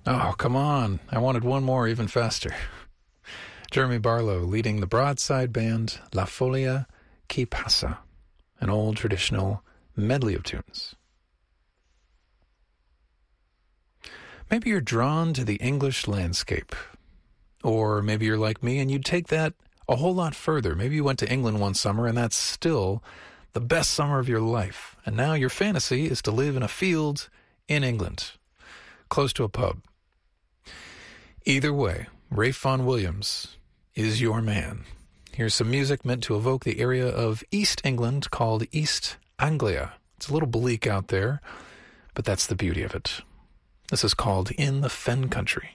Oh, come on. I wanted one more even faster. Jeremy Barlow leading the Broadside Band La Folia Qui Passa, an old traditional medley of tunes. Maybe you're drawn to the English landscape. Or maybe you're like me and you'd take that a whole lot further. Maybe you went to England one summer and that's still the best summer of your life. And now your fantasy is to live in a field in England, close to a pub. Either way, Ralph Vaughan Williams is your man. Here's some music meant to evoke the area of East England called East Anglia. It's a little bleak out there, but that's the beauty of it. This is called In the Fen Country.